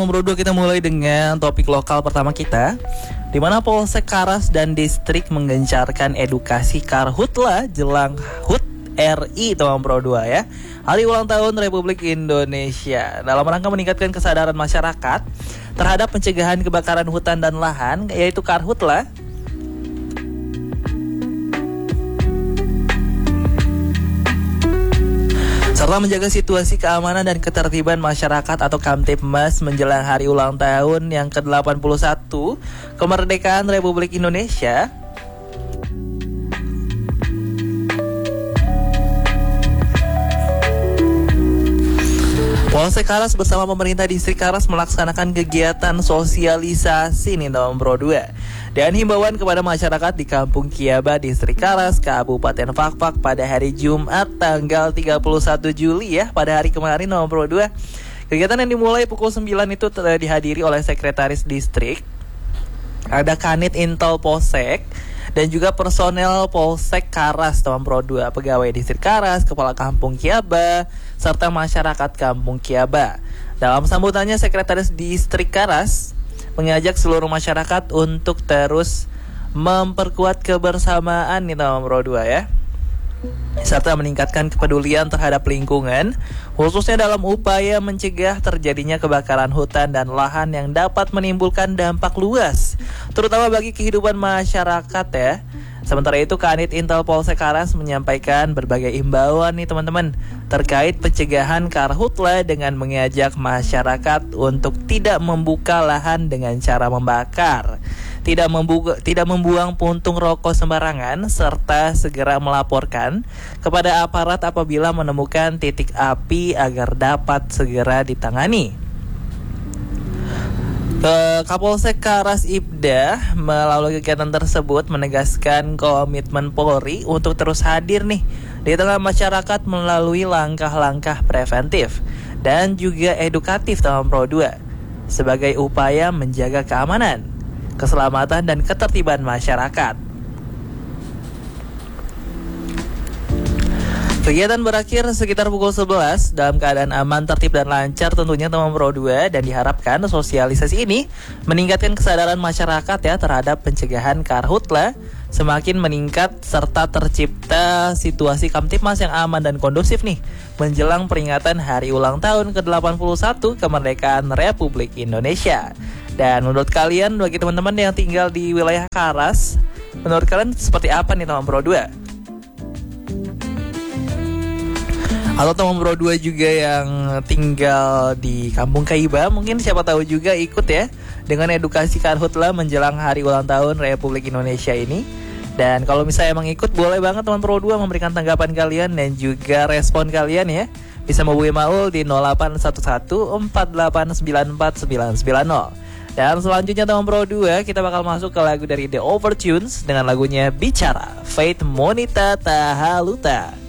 nomor 2 kita mulai dengan topik lokal pertama kita, di mana Polsek Karas dan Distrik menggencarkan edukasi Karhutla jelang HUT RI nomor 2 ya. Hari ulang tahun Republik Indonesia. Dalam rangka meningkatkan kesadaran masyarakat terhadap pencegahan kebakaran hutan dan lahan, yaitu Karhutla, serta menjaga situasi keamanan dan ketertiban masyarakat atau Kamtibmas menjelang hari ulang tahun yang ke-81 kemerdekaan Republik Indonesia. Polsek Karas bersama pemerintah Distrik Karas melaksanakan kegiatan sosialisasi nih nomor 2 dan himbauan kepada masyarakat di Kampung Kiaba, Distrik Karas, Kabupaten Fakfak pada hari Jumat tanggal 31 Juli ya, pada hari kemarin nomor 2. Kegiatan yang dimulai pukul 9 itu dihadiri oleh Sekretaris Distrik, ada Kanit Intel Polsek, dan juga personel Polsek Karas nomor 2, pegawai Distrik Karas, Kepala Kampung Kiaba, serta masyarakat Kampung Kiaba. Dalam sambutannya, Sekretaris Distrik Karas mengajak seluruh masyarakat untuk terus memperkuat kebersamaan nih nomor 2 ya, serta meningkatkan kepedulian terhadap lingkungan, khususnya dalam upaya mencegah terjadinya kebakaran hutan dan lahan yang dapat menimbulkan dampak luas, terutama bagi kehidupan masyarakat ya. Sementara itu, Kanit Intel Polsek Karas menyampaikan berbagai imbauan nih teman-teman terkait pencegahan Karhutla dengan mengajak masyarakat untuk tidak membuka lahan dengan cara membakar, tidak membuang puntung rokok sembarangan, serta segera melaporkan kepada aparat apabila menemukan titik api agar dapat segera ditangani. Kapolsek Karas Ibda melalui kegiatan tersebut menegaskan komitmen Polri untuk terus hadir nih di tengah masyarakat melalui langkah-langkah preventif dan juga edukatif nomor 2 sebagai upaya menjaga keamanan, keselamatan dan ketertiban masyarakat. Kegiatan berakhir sekitar pukul 11 dalam keadaan aman, tertib dan lancar tentunya nomor 2, dan diharapkan sosialisasi ini meningkatkan kesadaran masyarakat ya terhadap pencegahan Karhutla semakin meningkat serta tercipta situasi Kamtibmas yang aman dan kondusif nih menjelang peringatan hari ulang tahun ke-81 kemerdekaan Republik Indonesia. Dan menurut kalian, bagi teman-teman yang tinggal di wilayah Karas, menurut kalian seperti apa nih nomor 2? Atau nomor 2 juga yang tinggal di Kampung Kiaba, mungkin siapa tahu juga ikut ya dengan edukasi Karhutla menjelang hari ulang tahun Republik Indonesia ini. Dan kalau misalnya emang ikut, boleh banget teman Pro 2 memberikan tanggapan kalian dan juga respon kalian ya. Bisa menghubungi Maul di 081148949990. Dan selanjutnya teman Pro 2, kita bakal masuk ke lagu dari The Overtunes dengan lagunya Bicara, Faith Monita Tahaluta.